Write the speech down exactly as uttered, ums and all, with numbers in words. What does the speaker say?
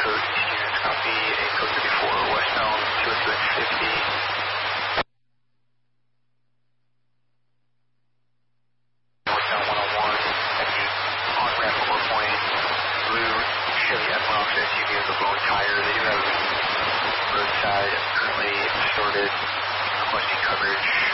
code units, copy a code thirty-four, westbound two oh two fifty. Northbound one oh one, at the on-ramp core point, blue Chevy Equinox S U V with a blown tire. They do have roadside currently distorted, requesting coverage.